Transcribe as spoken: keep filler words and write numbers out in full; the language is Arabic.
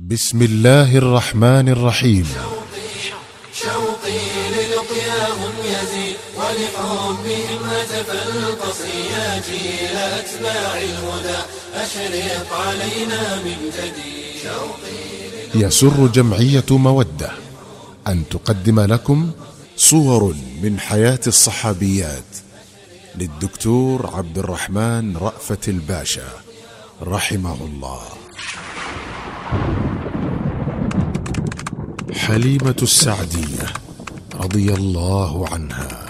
بسم الله الرحمن الرحيم. شوقي للقياهم يزيد ولحبهم هتف القصي جيل أتباع الهدى أشرق علينا من جديد. يسر جمعية مودة أن تقدم لكم صور من حياة الصحابيات للدكتور عبد الرحمن رأفت الباشا رحمه الله. حليمة السعدية رضي الله عنها.